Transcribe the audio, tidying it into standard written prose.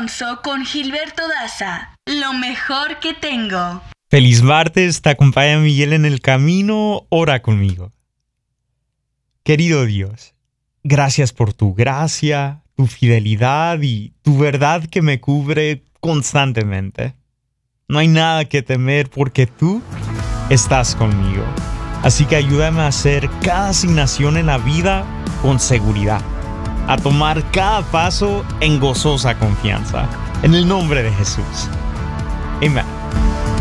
Alonso con Gilberto Daza. Lo mejor que tengo. Feliz martes, te acompaña Miguel en el camino, ora conmigo. Querido Dios, gracias por tu gracia, tu fidelidad y tu verdad que me cubre constantemente. No hay nada que temer porque tú estás conmigo. Así que ayúdame a hacer cada asignación en la vida con seguridad, a tomar cada paso en gozosa confianza. En el nombre de Jesús. Amén.